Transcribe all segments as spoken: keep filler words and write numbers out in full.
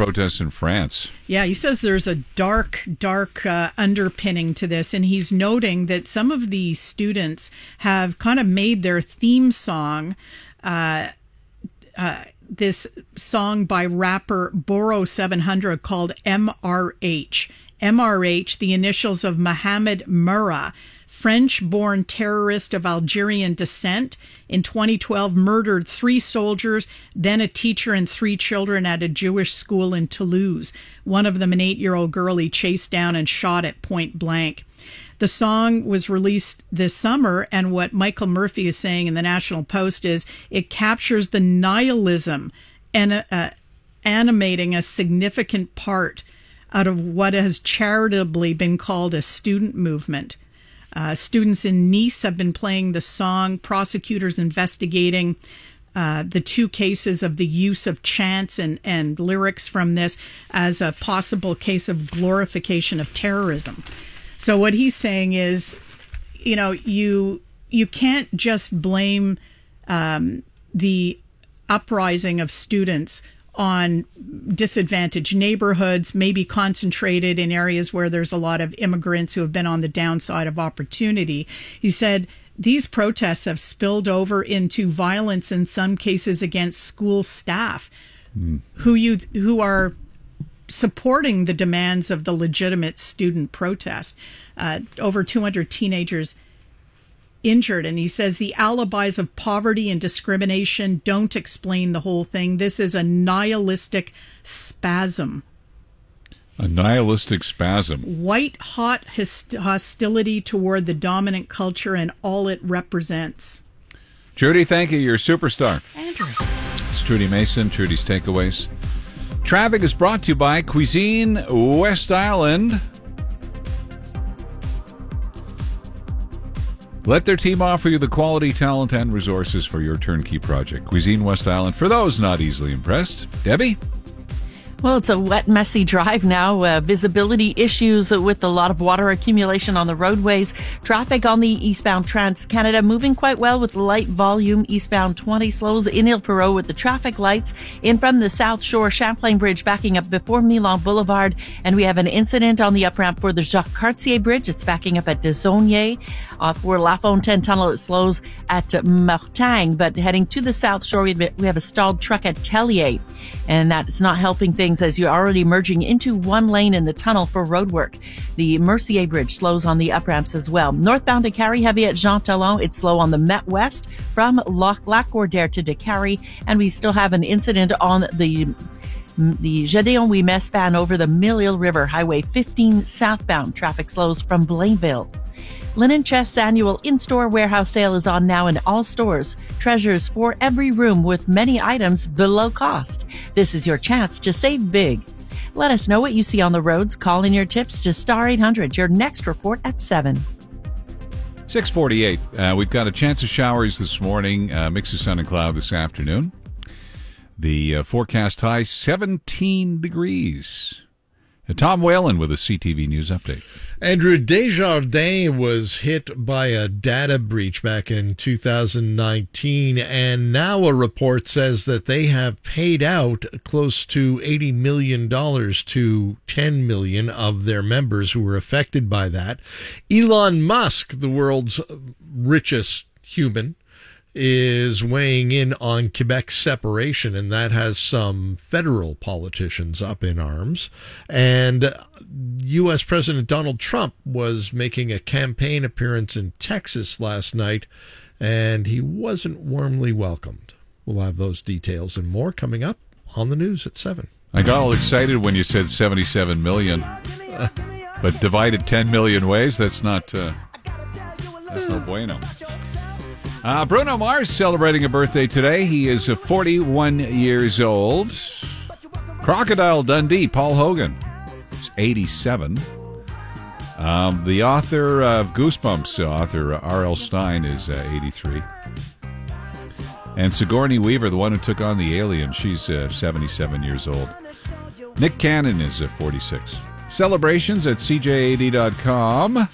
protests in France. Yeah, he says there's a dark, dark uh, underpinning to this, and he's noting that some of the students have kind of made their theme song uh, uh, this song by rapper Boro seven hundred called M R H. M R H, the initials of Mohamed Merah, French-born terrorist of Algerian descent, in twenty twelve murdered three soldiers, then a teacher and three children at a Jewish school in Toulouse. One of them, an eight-year-old girl, he chased down and shot at point blank. The song was released this summer, and what Michael Murphy is saying in the National Post is it captures the nihilism and uh, animating a significant part out of what has charitably been called a student movement. Uh, students in Nice have been playing the song, prosecutors investigating uh, the two cases of the use of chants and, and lyrics from this as a possible case of glorification of terrorism. So what he's saying is, you know, you you can't just blame um, the uprising of students on disadvantaged neighborhoods, maybe concentrated in areas where there's a lot of immigrants who have been on the downside of opportunity. He said these protests have spilled over into violence in some cases against school staff mm. who you who are supporting the demands of the legitimate student protest. Uh, over two hundred teenagers injured, and he says the alibis of poverty and discrimination don't explain the whole thing. This is a nihilistic spasm. A nihilistic spasm. White hot hist- hostility toward the dominant culture and all it represents. Trudy, thank you. You're a superstar. Andrew. It's Trudy Mason, Trudy's Takeaways. Traffic is brought to you by Cuisine West Island. Let their team offer you the quality, talent, and resources for your turnkey project. Cuisine West Island, for those not easily impressed. Debbie? Well, it's a wet, messy drive now. Uh, visibility issues with a lot of water accumulation on the roadways. Traffic on the eastbound Trans-Canada moving quite well with light volume. Eastbound twenty slows in Ile Perrot with the traffic lights. In from the South Shore, Champlain Bridge backing up before Milan Boulevard. And we have an incident on the up-ramp for the Jacques Cartier Bridge. It's backing up at Desaulniers. Uh, for La Fontaine Tunnel, it slows at uh, Mortagne. But heading to the South Shore, we have a stalled truck at Tellier. And that's not helping things as you're already merging into one lane in the tunnel for roadwork. The Mercier Bridge slows on the up-ramps as well. Northbound to Carrie, heavy at Jean Talon. It's slow on the Met West from Lac Lac-Gordère to Décarie. And we still have an incident on the the Gédéon Ouimet span over the Mille-Île River, Highway fifteen southbound. Traffic slows from Blainville. Linen Chest's annual in-store warehouse sale is on now in all stores. Treasures for every room with many items below cost. This is your chance to save big. Let us know what you see on the roads. Call in your tips to Star eight hundred. Your next report at seven. six forty-eight. Uh, we've got a chance of showers this morning. Uh, mix of sun and cloud this afternoon. The uh, forecast high, seventeen degrees. Uh, Tom Whalen with a C T V News update. Andrew, Desjardins was hit by a data breach back in two thousand nineteen, and now a report says that they have paid out close to eighty million dollars to ten million of their members who were affected by that. Elon Musk, the world's richest human, is weighing in on Quebec's separation, and that has some federal politicians up in arms. And U S President Donald Trump was making a campaign appearance in Texas last night, and he wasn't warmly welcomed. We'll have those details and more coming up on the news at seven. I got all excited when you said seventy-seven million, but divided ten million ways, that's not, uh, that's no bueno. Uh, Bruno Mars celebrating a birthday today. He is uh, forty-one years old. Crocodile Dundee, Paul Hogan, is eighty-seven. Um, the author of Goosebumps, uh, author uh, R L. Stine, is uh, eighty-three. And Sigourney Weaver, the one who took on the alien, she's uh, seventy-seven years old. Nick Cannon is uh, forty-six. Celebrations at C J A D dot com.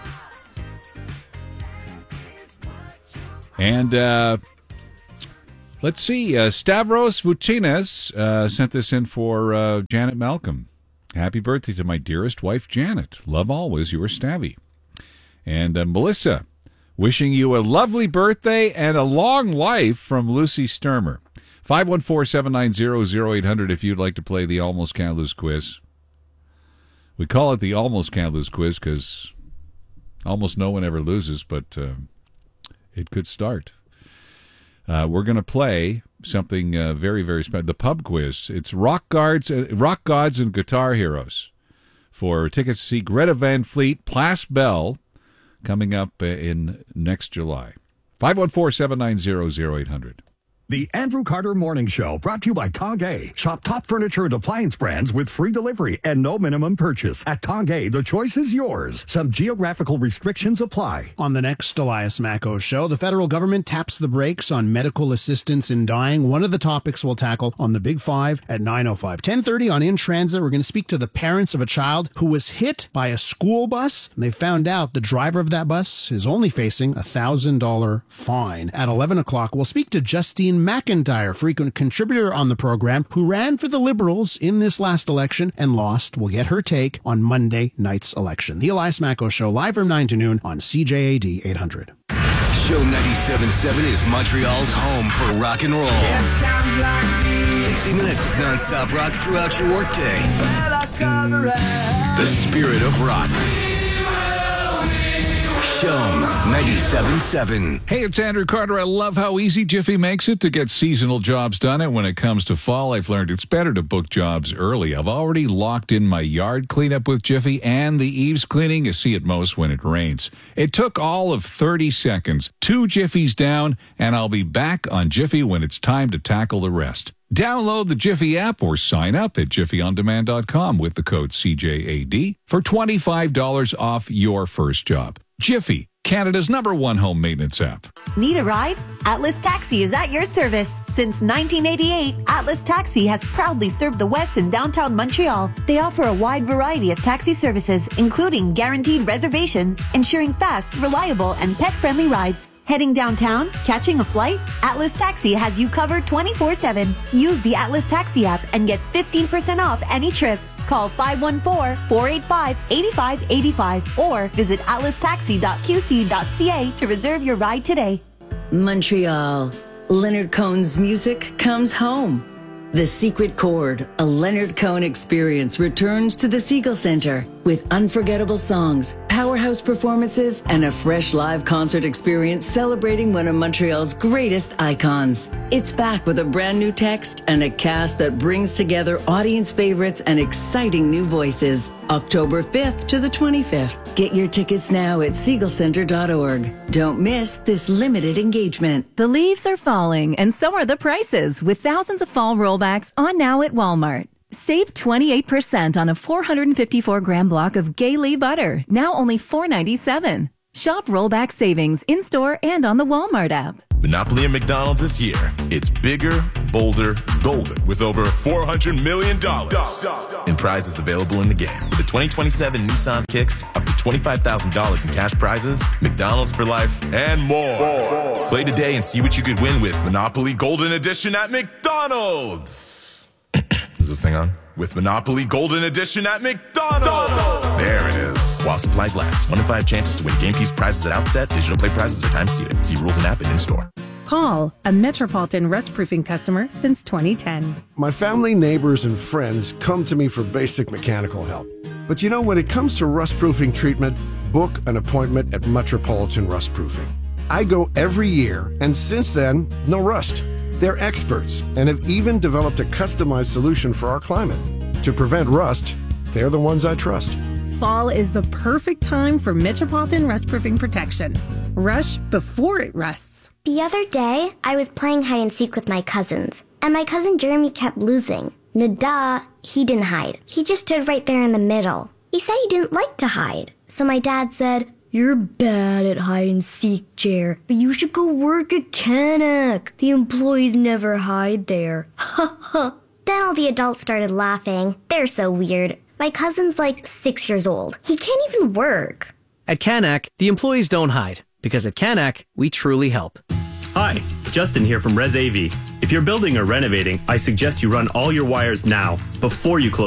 And uh, Let's see. Uh, Stavros Vucines uh, sent this in for uh, Janet Malcolm. Happy birthday to my dearest wife, Janet. Love always, your Stavvy. And uh, Melissa, wishing you a lovely birthday and a long life from Lucy Sturmer. five one four, seven nine zero, zero eight hundred if you'd like to play the Almost Can't Lose quiz. We call it the Almost Can't Lose quiz because almost no one ever loses, but uh, it could start. Uh, we're going to play something uh, very, very special. The pub quiz. It's Rock Guards, uh, Rock Gods and Guitar Heroes. For tickets to see Greta Van Fleet, Plas Bell, coming up uh, in next July. five one four, seven nine zero, zero eight hundred. The Andrew Carter Morning Show, brought to you by Tongay. Shop top furniture and appliance brands with free delivery and no minimum purchase. At Tongay, the choice is yours. Some geographical restrictions apply. On the next Elias Macco Show, the federal government taps the brakes on medical assistance in dying. One of the topics we'll tackle on the Big Five at nine oh five. ten thirty on In Transit, we're going to speak to the parents of a child who was hit by a school bus. And they found out the driver of that bus is only facing a one thousand dollars fine. At eleven o'clock, we'll speak to Justine McIntyre, frequent contributor on the program, who ran for the Liberals in this last election and lost. We'll get her take on Monday night's election. The Elias Macco Show, live from nine to noon on C J A D eight hundred. Show ninety-seven point seven is Montreal's home for rock and roll. sixty minutes of non-stop rock throughout your workday. The spirit of rock. Show ninety-seven point seven. Hey, it's Andrew Carter. I love how easy Jiffy makes it to get seasonal jobs done. And when it comes to fall, I've learned it's better to book jobs early. I've already locked in my yard cleanup with Jiffy and the eaves cleaning you see at most when it rains. It took all of thirty seconds, two Jiffies down, and I'll be back on Jiffy when it's time to tackle the rest. Download the Jiffy app or sign up at jiffy on demand dot com with the code C J A D for twenty-five dollars off your first job. Jiffy, Canada's number one home maintenance app. Need a ride? Atlas Taxi is at your service. Since nineteen eighty-eight, Atlas Taxi has proudly served the West and downtown Montreal. They offer a wide variety of taxi services, including guaranteed reservations, ensuring fast, reliable, and pet-friendly rides. Heading downtown? Catching a flight? Atlas Taxi has you covered twenty-four seven. Use the Atlas Taxi app and get fifteen percent off any trip. Call five one four, four eight five, eight five eight five or visit atlas taxi dot q c dot c a to reserve your ride today. Montreal. Leonard Cohen's music comes home. The Secret Chord, a Leonard Cohen experience, returns to the Siegel Center with unforgettable songs, powerhouse performances, and a fresh live concert experience celebrating one of Montreal's greatest icons. It's back with a brand new text and a cast that brings together audience favorites and exciting new voices. October fifth to the twenty-fifth. Get your tickets now at siegel center dot org. Don't miss this limited engagement. The leaves are falling, and so are the prices, with thousands of fall rollbacks on now at Walmart. Save twenty-eight percent on a four hundred fifty-four gram block of Gaylee butter, now only four ninety-seven. Shop rollback savings in-store and on the Walmart app. Monopoly at McDonald's this year. It's bigger, bolder, golden, with over four hundred million dollars in prizes available in the game. With the twenty twenty-seven Nissan Kicks, up to twenty-five thousand dollars in cash prizes, McDonald's for life, and more. more. Play today and see what you could win with Monopoly Golden Edition at McDonald's. Is this thing on? With Monopoly Golden Edition at McDonald's. There it is. While supplies last. One in five chances to win game piece prizes at outset. Digital play prizes are time seated. See rules and app and in-store. Paul, a Metropolitan Rust Proofing customer since twenty ten. My family, neighbors, and friends come to me for basic mechanical help. But you know, when it comes to rust proofing treatment, book an appointment at Metropolitan Rust Proofing. I go every year, and since then, no rust. They're experts and have even developed a customized solution for our climate. To prevent rust, they're the ones I trust. Fall is the perfect time for Metropolitan Rust Proofing protection. Rush before it rusts. The other day, I was playing hide and seek with my cousins, and my cousin Jeremy kept losing. Nada, he didn't hide. He just stood right there in the middle. He said he didn't like to hide. So my dad said, "You're bad at hide and seek, Jer, but you should go work at Canac. The employees never hide there." Ha ha. Then all the adults started laughing. They're so weird. My cousin's like six years old. He can't even work. At Canac, the employees don't hide, because at Canac, we truly help. Hi, Justin here from Res A V. If you're building or renovating, I suggest you run all your wires now, before you close